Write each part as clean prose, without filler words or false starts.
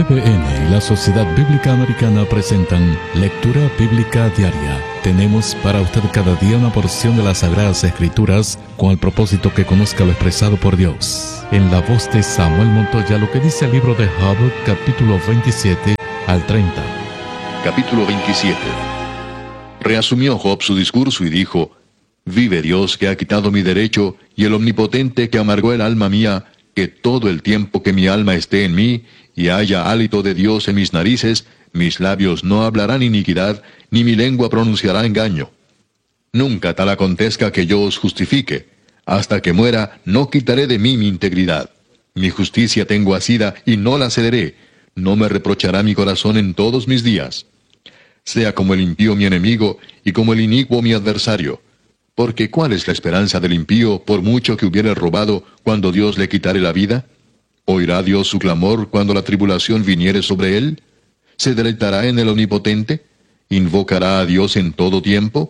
TVN y la Sociedad Bíblica Americana presentan Lectura Bíblica Diaria. Tenemos para usted cada día una porción de las Sagradas Escrituras con el propósito que conozca lo expresado por Dios. En la voz de Samuel Montoya, lo que dice el libro de Job, capítulo 27 al 30. Capítulo 27. Reasumió Job su discurso y dijo: Vive Dios, que ha quitado mi derecho, y el Omnipotente, que amargó el alma mía, que todo el tiempo que mi alma esté en mí, y haya hálito de Dios en mis narices, mis labios no hablarán iniquidad, ni mi lengua pronunciará engaño. Nunca tal acontezca que yo os justifique. Hasta que muera, no quitaré de mí mi integridad. Mi justicia tengo asida, y no la cederé. No me reprochará mi corazón en todos mis días. Sea como el impío mi enemigo, y como el inicuo mi adversario. Porque ¿cuál es la esperanza del impío, por mucho que hubiere robado, cuando Dios le quitare la vida? ¿Oirá Dios su clamor cuando la tribulación viniere sobre él? ¿Se deleitará en el Omnipotente? ¿Invocará a Dios en todo tiempo?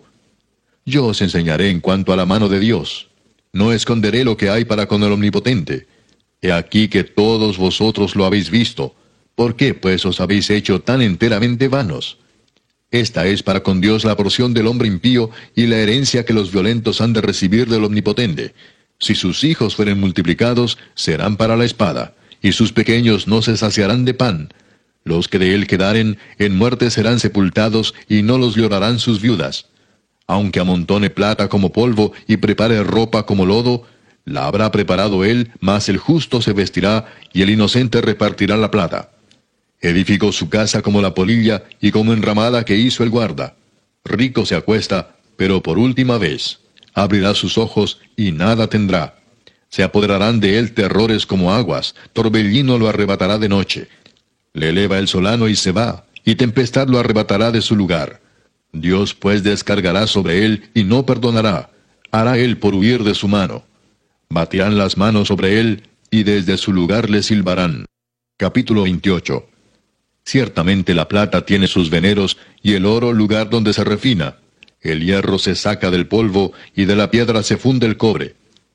Yo os enseñaré en cuanto a la mano de Dios. No esconderé lo que hay para con el Omnipotente. He aquí que todos vosotros lo habéis visto. ¿Por qué, pues, os habéis hecho tan enteramente vanos? Esta es para con Dios la porción del hombre impío y la herencia que los violentos han de recibir del Omnipotente. Si sus hijos fueren multiplicados, serán para la espada, y sus pequeños no se saciarán de pan. Los que de él quedaren, en muerte serán sepultados, y no los llorarán sus viudas. Aunque amontone plata como polvo, y prepare ropa como lodo, la habrá preparado él, mas el justo se vestirá, y el inocente repartirá la plata. Edificó su casa como la polilla, y como enramada que hizo el guarda. Rico se acuesta, pero por última vez. Abrirá sus ojos, y nada tendrá. Se apoderarán de él terrores como aguas, torbellino lo arrebatará de noche. Le eleva el solano y se va, y tempestad lo arrebatará de su lugar. Dios pues descargará sobre él, y no perdonará. Hará él por huir de su mano. Batirán las manos sobre él, y desde su lugar le silbarán. Capítulo 28. Ciertamente la plata tiene sus veneros, y el oro lugar donde se refina. El hierro se saca del polvo, y de la piedra se funde el cobre.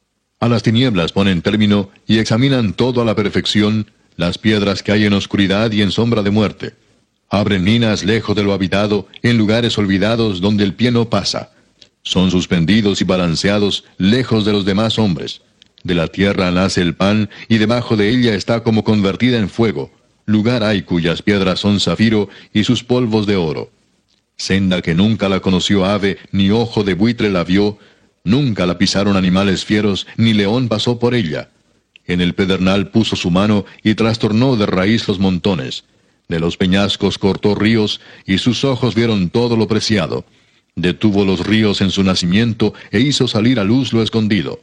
A las tinieblas ponen término, y examinan todo a la perfección, las piedras que hay en oscuridad y en sombra de muerte. Abren minas lejos de lo habitado, en lugares olvidados donde el pie no pasa. Son suspendidos y balanceados, lejos de los demás hombres. De la tierra nace el pan, y debajo de ella está como convertida en fuego. Lugar hay cuyas piedras son zafiro, y sus polvos de oro. Senda que nunca la conoció ave, ni ojo de buitre la vio, nunca la pisaron animales fieros, ni león pasó por ella. En el pedernal puso su mano, y trastornó de raíz los montones. De los peñascos cortó ríos, y sus ojos vieron todo lo preciado. Detuvo los ríos en su nacimiento, e hizo salir a luz lo escondido.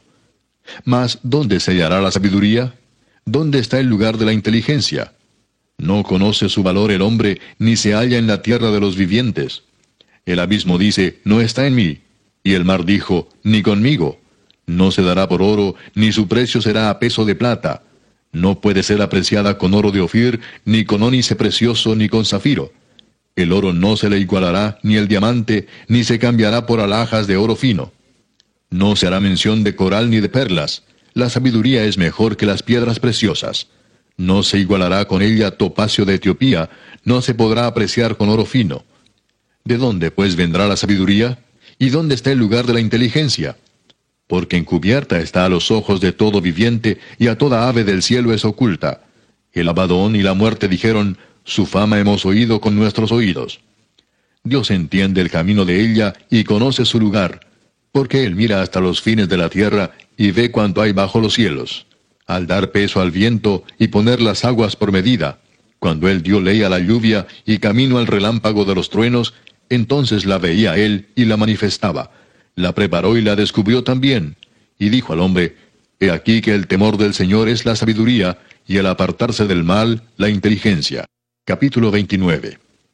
Mas, ¿dónde se hallará la sabiduría? ¿Dónde está el lugar de la inteligencia? No conoce su valor el hombre, ni se halla en la tierra de los vivientes. El abismo dice, no está en mí. Y el mar dijo, ni conmigo. No se dará por oro, ni su precio será a peso de plata. No puede ser apreciada con oro de Ofir, ni con ónice precioso, ni con zafiro. El oro no se le igualará, ni el diamante, ni se cambiará por alhajas de oro fino. No se hará mención de coral ni de perlas. La sabiduría es mejor que las piedras preciosas. No se igualará con ella topacio de Etiopía, no se podrá apreciar con oro fino. ¿De dónde, pues, vendrá la sabiduría? ¿Y dónde está el lugar de la inteligencia? Porque encubierta está a los ojos de todo viviente, y a toda ave del cielo es oculta. El Abadón y la muerte dijeron, su fama hemos oído con nuestros oídos. Dios entiende el camino de ella, y conoce su lugar, porque Él mira hasta los fines de la tierra, y ve cuanto hay bajo los cielos. Al dar peso al viento, y poner las aguas por medida, cuando Él dio ley a la lluvia, y camino al relámpago de los truenos, entonces la veía Él, y la manifestaba. La preparó y la descubrió también. Y dijo al hombre, he aquí que el temor del Señor es la sabiduría, y el apartarse del mal, la inteligencia. Capítulo 29.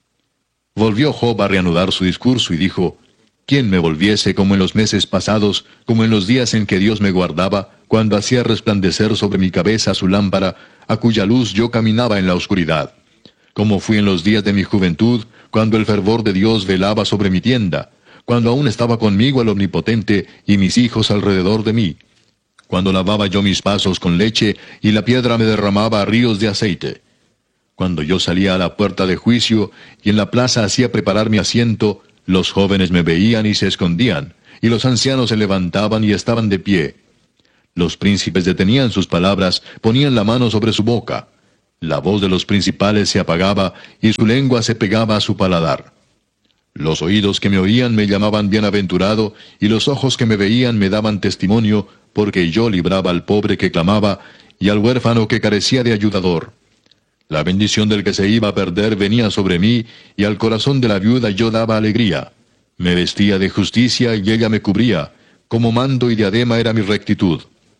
Volvió Job a reanudar su discurso, y dijo, ¿quién me volviese como en los meses pasados, como en los días en que Dios me guardaba, cuando hacía resplandecer sobre mi cabeza su lámpara, a cuya luz yo caminaba en la oscuridad? Como fui en los días de mi juventud, cuando el fervor de Dios velaba sobre mi tienda, cuando aún estaba conmigo el Omnipotente, y mis hijos alrededor de mí, cuando lavaba yo mis pasos con leche, y la piedra me derramaba ríos de aceite. Cuando yo salía a la puerta de juicio y en la plaza hacía preparar mi asiento, los jóvenes me veían y se escondían, y los ancianos se levantaban y estaban de pie. Los príncipes detenían sus palabras, ponían la mano sobre su boca. La voz de los principales se apagaba y su lengua se pegaba a su paladar. Los oídos que me oían me llamaban bienaventurado, y los ojos que me veían me daban testimonio, porque yo libraba al pobre que clamaba, y al huérfano que carecía de ayudador. La bendición del que se iba a perder venía sobre mí, y al corazón de la viuda yo daba alegría. Me vestía de justicia y ella me cubría, como manto y diadema era mi rectitud.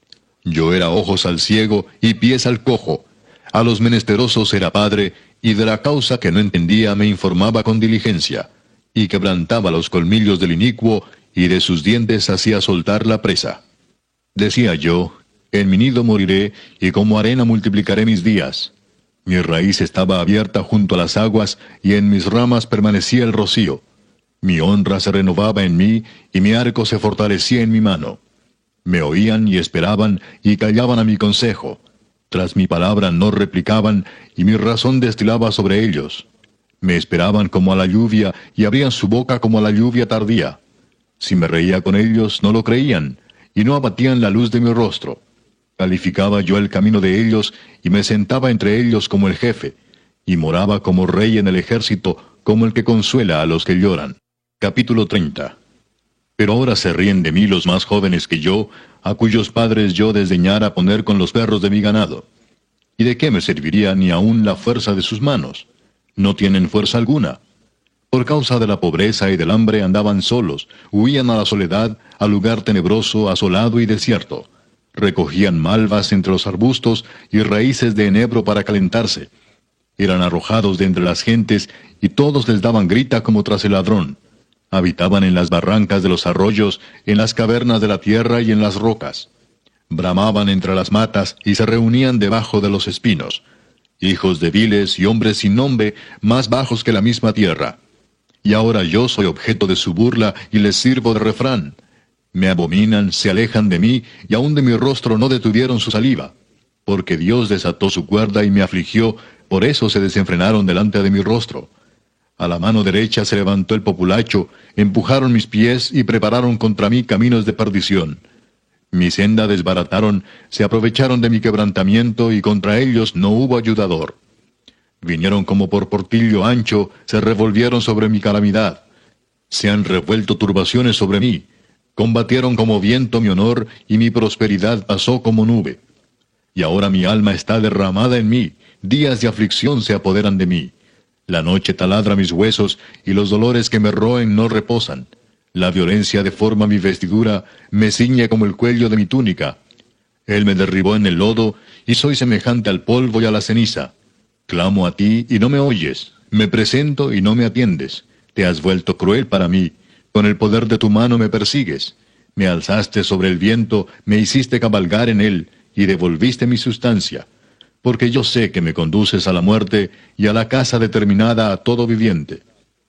Yo era ojos al ciego y pies al cojo. A los menesterosos era padre, y de la causa que no entendía me informaba con diligencia, y quebrantaba los colmillos del inicuo, y de sus dientes hacía soltar la presa. Decía yo, en mi nido moriré, y como arena multiplicaré mis días. Mi raíz estaba abierta junto a las aguas, y en mis ramas permanecía el rocío. Mi honra se renovaba en mí, y mi arco se fortalecía en mi mano. Me oían y esperaban, y callaban a mi consejo. Tras mi palabra no replicaban, y mi razón destilaba sobre ellos. Me esperaban como a la lluvia, y abrían su boca como a la lluvia tardía. Si me reía con ellos, no lo creían, y no abatían la luz de mi rostro. Calificaba yo el camino de ellos, y me sentaba entre ellos como el jefe, y moraba como rey en el ejército, como el que consuela a los que lloran. Capítulo 30. Pero ahora se ríen de mí los más jóvenes que yo, a cuyos padres yo desdeñara poner con los perros de mi ganado. ¿Y de qué me serviría ni aun la fuerza de sus manos? No tienen fuerza alguna. Por causa de la pobreza y del hambre andaban solos, huían a la soledad, al lugar tenebroso, asolado y desierto. Recogían malvas entre los arbustos y raíces de enebro para calentarse. Eran arrojados de entre las gentes, y todos les daban grita como tras el ladrón. Habitaban en las barrancas de los arroyos, en las cavernas de la tierra y en las rocas. Bramaban entre las matas y se reunían debajo de los espinos. Hijos de viles y hombres sin nombre, más bajos que la misma tierra. Y ahora yo soy objeto de su burla y les sirvo de refrán. Me abominan, se alejan de mí, y aun de mi rostro no detuvieron su saliva. Porque Dios desató su cuerda y me afligió, por eso se desenfrenaron delante de mi rostro. A la mano derecha se levantó el populacho, empujaron mis pies y prepararon contra mí caminos de perdición. Mi senda desbarataron, se aprovecharon de mi quebrantamiento, y contra ellos no hubo ayudador. Vinieron como por portillo ancho, se revolvieron sobre mi calamidad. Se han revuelto turbaciones sobre mí. Combatieron como viento mi honor, y mi prosperidad pasó como nube. Y ahora mi alma está derramada en mí, días de aflicción se apoderan de mí. La noche taladra mis huesos, y los dolores que me roen no reposan. La violencia deforma mi vestidura, me ciñe como el cuello de mi túnica. Él me derribó en el lodo, y soy semejante al polvo y a la ceniza. Clamo a ti, y no me oyes. Me presento, y no me atiendes. Te has vuelto cruel para mí. Con el poder de tu mano me persigues. Me alzaste sobre el viento, me hiciste cabalgar en él, y devolviste mi sustancia. Porque yo sé que me conduces a la muerte y a la casa determinada a todo viviente.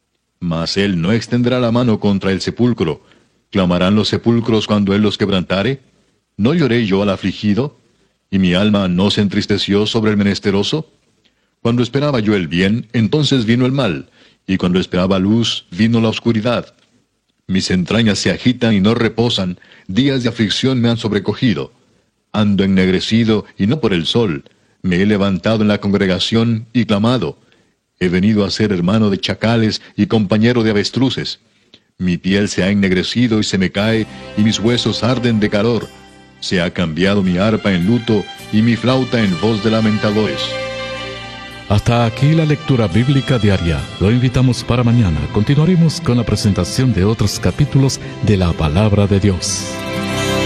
Mas él no extenderá la mano contra el sepulcro. ¿Clamarán los sepulcros cuando él los quebrantare? ¿No lloré yo al afligido? ¿Y mi alma no se entristeció sobre el menesteroso? Cuando esperaba yo el bien, entonces vino el mal, y cuando esperaba luz, vino la oscuridad. Mis entrañas se agitan y no reposan, días de aflicción me han sobrecogido. Ando ennegrecido, y no por el sol. Me he levantado en la congregación y clamado. He venido a ser hermano de chacales y compañero de avestruces. Mi piel se ha ennegrecido y se me cae, y mis huesos arden de calor. Se ha cambiado mi arpa en luto, y mi flauta en voz de lamentadores. Hasta aquí la lectura bíblica diaria. Lo invitamos para mañana. Continuaremos con la presentación de otros capítulos de la Palabra de Dios.